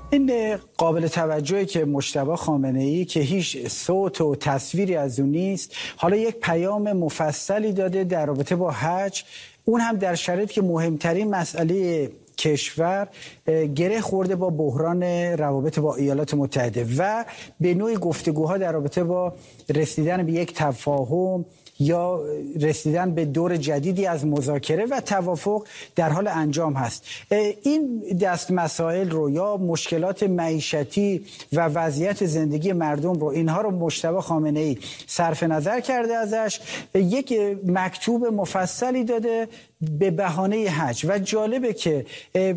این قابل توجهی که مجتبی خامنه‌ای که هیچ صوت و تصویری از اون نیست، حالا یک پیام مفصلی داده در رابطه با حج، اون هم در شرایطی که مهمترین مسئله کشور گره خورده با بحران روابط با ایالات متحده و به نوعی گفتگوها در رابطه با رسیدن به یک تفاهم یا رسیدن به دور جدیدی از مذاکره و توافق در حال انجام هست. این دست مسائل رو یا مشکلات معیشتی و وضعیت زندگی مردم رو، اینها رو مجتبی خامنه‌ای صرف نظر کرده ازش یک مکتوب مفصلی داده به بهانه حج و جالبه که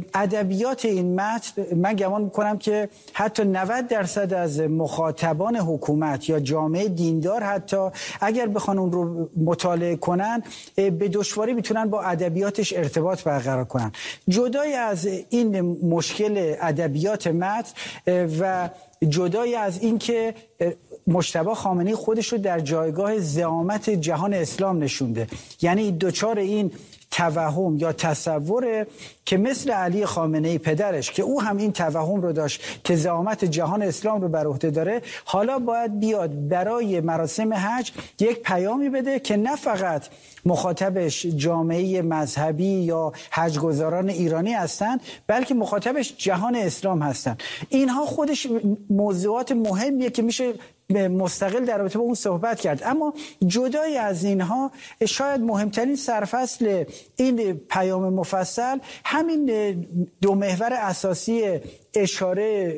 ادبیات این متن، من گمان میکنم که حتی 90% از مخاطبان حکومت یا جامعه دیندار حتی اگر بخوان اون رو مطالعه کنن به دشواری میتونن با ادبیاتش ارتباط برقرار کنن. جدای از این مشکل ادبیات متن و جدای از این که مجتبی خامنه‌ای خودش رو در جایگاه زعامت جهان اسلام نشونده، یعنی دوچار این توهم یا تصوره که مثل علی خامنه‌ای پدرش که او هم این توهم رو داشت که زعامت جهان اسلام رو بر عهده داره، حالا باید بیاد برای مراسم حج یک پیامی بده که نه فقط مخاطبش جامعه مذهبی یا حج‌گزاران ایرانی هستند، بلکه مخاطبش جهان اسلام هستند. اینها خودش موضوعات مهمیه که میشه مستقل در رابطه با اون صحبت کرد. اما جدای از اینها شاید مهمترین سرفصل این پیام مفصل همین دو محور اساسی اشاره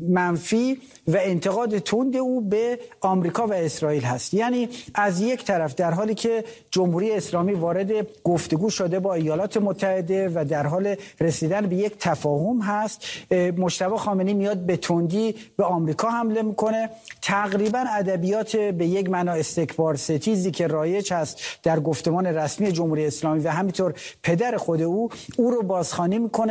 منفی و انتقاد تند او به آمریکا و اسرائیل هست. یعنی از یک طرف در حالی که جمهوری اسلامی وارد گفتگو شده با ایالات متحده و در حال رسیدن به یک تفاهم هست، مجتبی خامنه‌ای میاد به تندی به آمریکا حمله میکنه. تقریبا ادبیات به یک معنا استکبار ستیزی که رایج هست در گفتمان رسمی جمهوری اسلامی و همینطور پدر خود او رو بازخوانی میکنه.